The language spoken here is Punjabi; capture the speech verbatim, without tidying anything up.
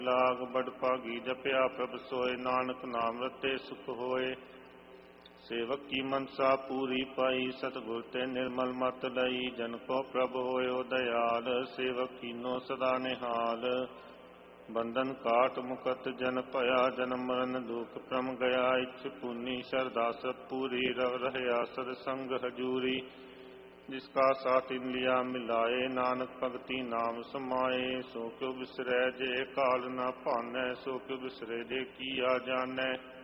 ਲਾਗ ਬੜ ਭਾਗੀ ਜਪਿਆ ਪ੍ਰਭ ਸੋਏ, ਨਾਨਕ ਨਾਮ ਰਤੇ ਸੁਖ ਹੋਏ। ਸੇਵਕ ਕੀ ਮਨਸਾ ਪੂਰੀ ਪਾਈ, ਸਤਿਗੁਰ ਤੇ ਨਿਰਮਲ ਮਤ ਲਈ। ਜਨ ਕੋ ਪ੍ਰਭ ਹੋਇਓ ਦਇਆਲ, ਸੇਵਕ ਕੀਨੋ ਸਦਾ ਨਿਹਾਲ। ਬੰਧਨ ਕਾਟ ਮੁਕਤ ਜਨ ਭਇਆ, ਜਨਮ ਮਰਨ ਦੁਖ ਭ੍ਰਮ ਗਿਆ। ਇੱਛ ਪੂਨੀ ਸ਼ਰਧਾ ਸਭ ਪੂਰੀ, ਰਵ ਰਹਿਆ ਸਦ ਸੰਗ ਹਜੂਰੀ। ਜਿਸ ਕਾ ਸਾਥ ਇਨ ਲਿਆ ਮਿਲਾਏ, ਨਾਨਕ ਭਗਤੀ ਨਾਮ ਸਮਾਏ। ਸੋ ਕਿਉ ਬਿਸਰੈ ਜੇ ਕਾਲ ਨਾ ਭਾਨੈ, ਸੋ ਕਿਉ ਬਿਸਰੇ ਜੇ ਕੀਆ ਜਾਣੈ।